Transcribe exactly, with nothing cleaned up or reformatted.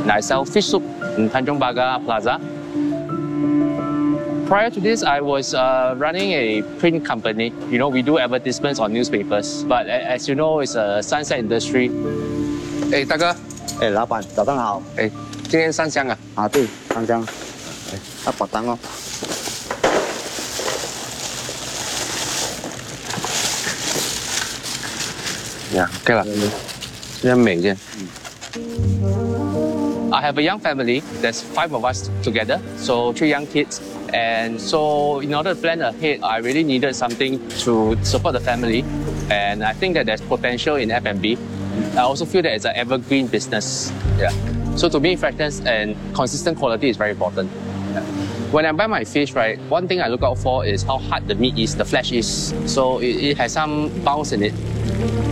And I sell fish soup in Tanjong Pagar Plaza. Prior to this, I was uh, running a print company. You know, we do advertisements on newspapers. But as you know, it's a sunset industry. 哎，大哥， 哎，老板，早上好。 哎，今天上香啊？ 啊，对，上香。哎，要保单哦。 呀 ，OK 了，这样美件。I have a young family. There's five of us together, so three young kids. And so in order to plan ahead, I really needed something to support the family. And I think that there's potential in F and B. I also feel that it's an evergreen business. Yeah. So to me, freshness and consistent quality is very important. Yeah. When I buy my fish, right, one thing I look out for is how hard the meat is, the flesh is. So it, it has some bounce in it.